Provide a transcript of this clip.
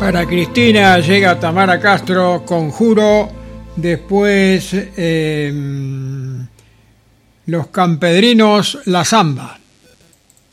Para Cristina llega Tamara Castro, Conjuro, después Los Campedrinos, La Zamba.